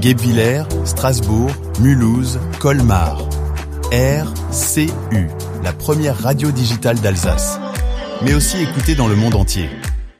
Guebwiller, Strasbourg, Mulhouse, Colmar. RCU, la première radio digitale d'Alsace. Mais aussi écoutée dans le monde entier.